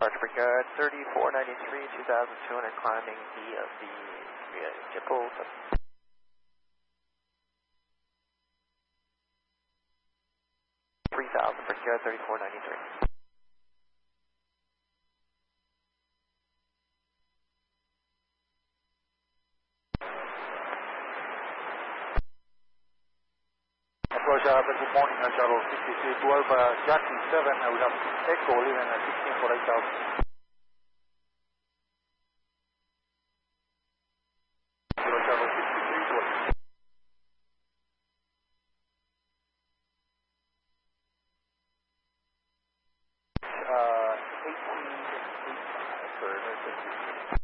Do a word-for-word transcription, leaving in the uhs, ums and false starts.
Departure for good, thirty-four ninety-three, two thousand two hundred climbing E of the Jippo. three thousand for good, thirty-four ninety-three. Approach Arab, good morning, Shuttle sixty-three twelve, uh, Jackie seven, I will have Echo leaving at sixteen for eight thousand.